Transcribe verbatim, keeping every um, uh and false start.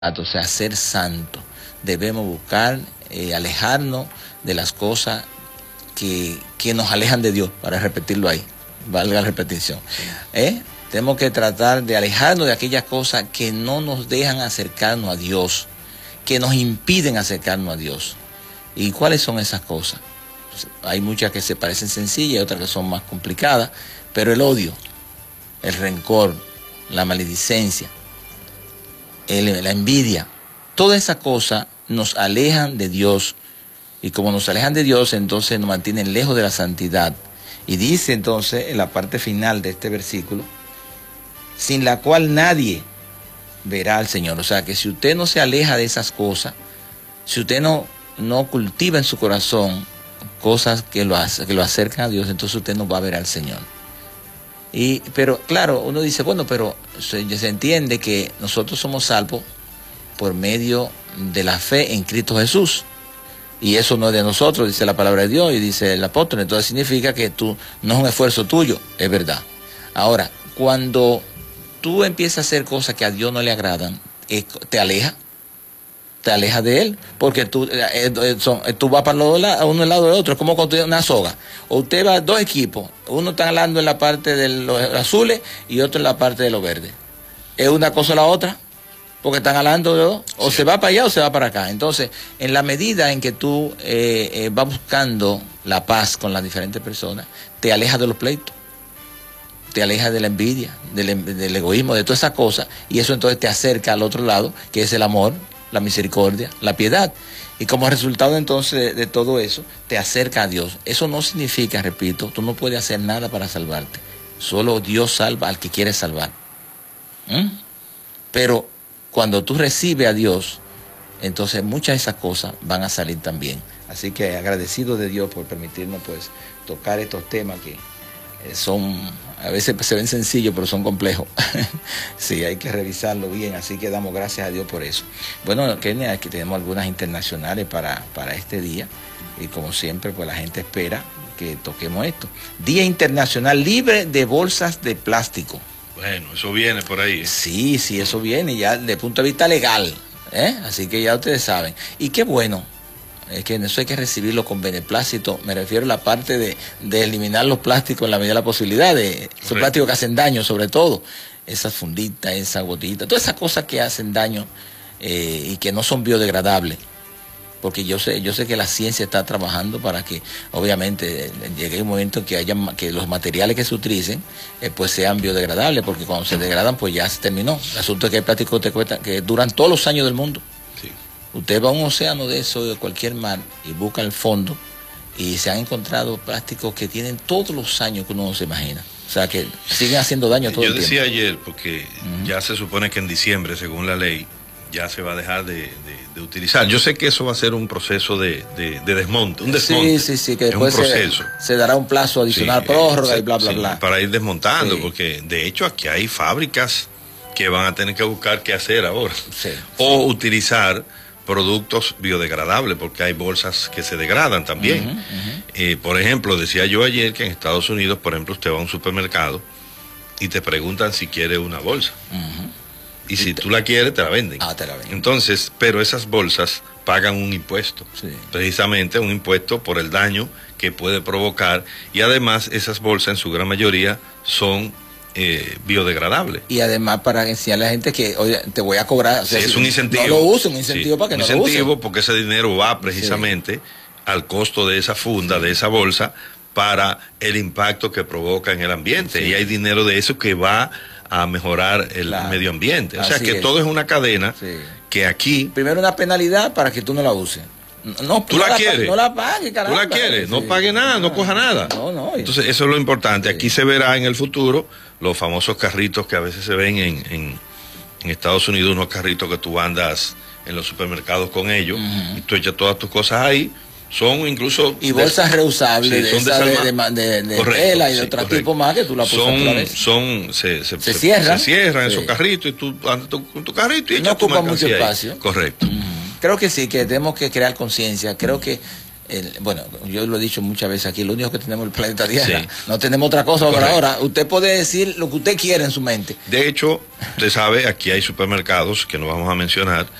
o sea, ser santo. Debemos buscar eh, alejarnos de las cosas que, que nos alejan de Dios, para repetirlo ahí, valga la repetición. ¿Eh? Tenemos que tratar de alejarnos de aquellas cosas que no nos dejan acercarnos a Dios, que nos impiden acercarnos a Dios. ¿Y cuáles son esas cosas? Pues hay muchas que se parecen sencillas y otras que son más complicadas, pero el odio, el rencor, la maledicencia, el, la envidia, todas esas cosas nos alejan de Dios. Y como nos alejan de Dios, entonces nos mantienen lejos de la santidad. Y dice entonces en la parte final de este versículo, sin la cual nadie verá al Señor. O sea que si usted no se aleja de esas cosas, si usted no, no cultiva en su corazón cosas que lo, que lo acercan a Dios, entonces usted no va a ver al Señor. Y, pero claro, uno dice, bueno, pero se, se entiende que nosotros somos salvos por medio de la fe en Cristo Jesús. Y eso no es de nosotros, dice la palabra de Dios y dice el apóstol. Entonces significa que tú no es un esfuerzo tuyo, es verdad. Ahora, cuando tú empiezas a hacer cosas que a Dios no le agradan, te aleja, te aleja de Él, porque tú, eh, son, tú vas para los lados, uno al lado del otro, es como cuando una soga. O usted va a dos equipos, uno está hablando en la parte de los azules y otro en la parte de los verdes. ¿Es una cosa o la otra? Porque están hablando de dos, o sí. Se va para allá o se va para acá. Entonces, en la medida en que tú eh, eh, vas buscando la paz con las diferentes personas, te alejas de los pleitos, te alejas de la envidia, del, del egoísmo, de todas esas cosas, y eso entonces te acerca al otro lado, que es el amor, la misericordia, la piedad. Y como resultado entonces de, de todo eso, te acerca a Dios. Eso no significa, repito, tú no puedes hacer nada para salvarte. Solo Dios salva al que quiere salvar. ¿Mm? Pero cuando tú recibes a Dios, entonces muchas de esas cosas van a salir también. Así que agradecido de Dios por permitirnos pues tocar estos temas que eh, son, a veces se ven sencillos, pero son complejos. Sí, hay que revisarlo bien, así que damos gracias a Dios por eso. Bueno, Kenia, aquí tenemos algunas internacionales para, para este día, y como siempre, pues la gente espera que toquemos esto. Día Internacional Libre de Bolsas de Plástico. Bueno, eso viene por ahí. Sí, sí, eso viene ya desde el punto de vista legal, ¿eh? Así que ya ustedes saben. Y qué bueno, es que eso hay que recibirlo con beneplácito. Me refiero a la parte de, de eliminar los plásticos en la medida de la posibilidad, de esos plásticos que hacen daño, sobre todo. Esas funditas, esas gotitas, todas esas cosas que hacen daño eh, y que no son biodegradables. Porque yo sé, yo sé que la ciencia está trabajando para que, obviamente, llegue un momento que haya que los materiales que se utilicen, eh, pues sean biodegradables, porque cuando se degradan, pues ya se terminó. El asunto es que hay plásticos que, te cuestan, que duran todos los años del mundo. Sí. Usted va a un océano de eso, de cualquier mar, y busca el fondo, y se han encontrado plásticos que tienen todos los años que uno no se imagina. O sea, que siguen haciendo daño todo el tiempo. Yo decía ayer, porque uh-huh. ya se supone que en diciembre, según la ley, ya se va a dejar de, de, de utilizar. Yo sé que eso va a ser un proceso de, de, de desmonte, un desmonte. Sí, sí, sí, que después se, se dará un plazo adicional, sí, prórroga eh, y bla, bla, sí, bla. Para ir desmontando, sí. Porque de hecho aquí hay fábricas que van a tener que buscar qué hacer ahora. Sí, o sí. Utilizar productos biodegradables, porque hay bolsas que se degradan también. Uh-huh, uh-huh. Eh, por ejemplo, decía yo ayer que en Estados Unidos, por ejemplo, usted va a un supermercado y te preguntan si quiere una bolsa. Uh-huh. Y si tú la quieres, te la venden. Ah, te la venden. Entonces, pero esas bolsas pagan un impuesto. Sí. Precisamente un impuesto por el daño que puede provocar. Y además, esas bolsas en su gran mayoría son eh, biodegradables. Y además para enseñarle a la gente que, oye, te voy a cobrar. O sea, sí, si es un incentivo. No lo usen, un incentivo sí, para que un no lo usen. Un incentivo porque ese dinero va precisamente sí. al costo de esa funda, sí. de esa bolsa, para el impacto que provoca en el ambiente. Sí. Y hay dinero de eso que va a mejorar el claro. medio ambiente. O sea Así que es. Todo es una cadena sí. que aquí... Primero una penalidad para que tú no la uses. No, tú no la, la quieres. No la pagues, caramba. Tú la quieres, sí. no pague nada, no, no coja nada. No, no. Entonces eso es lo importante. Sí. Aquí se verá en el futuro los famosos carritos que a veces se ven en, en, en Estados Unidos, unos carritos que tú andas en los supermercados con ellos, uh-huh. y tú echas todas tus cosas ahí. Son incluso... Y bolsas de, reusables, sí, de, de, de, de, de correcto, tela y de sí, otro tipo más que tú la puedes son, otra vez. Son, se, se, se cierran. Se cierran sí. esos carritos y tú andas con tu carrito y no ocupa mucho espacio. Ahí. Correcto. Uh-huh. Creo que sí, que tenemos que crear conciencia. Creo que el, bueno, yo lo he dicho muchas veces aquí, lo único que tenemos es el planeta Tierra, sí. No tenemos otra cosa por ahora. Usted puede decir lo que usted quiera en su mente. De hecho, usted sabe, aquí hay supermercados que no vamos a mencionar,